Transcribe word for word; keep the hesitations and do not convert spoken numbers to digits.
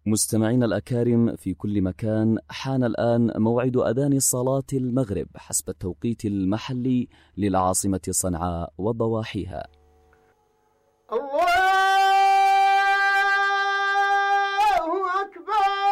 مستمعينا الأكارم في كل مكان، حان الآن موعد أذان صلاة المغرب حسب التوقيت المحلي للعاصمة صنعاء وضواحيها. الله